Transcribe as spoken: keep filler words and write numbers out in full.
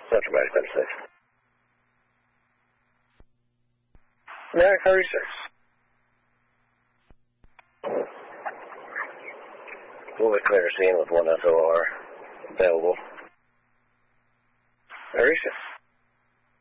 Not traumatic twenty six. American thirty-six. We'll be clear to scene with one S O R available. thirty-six.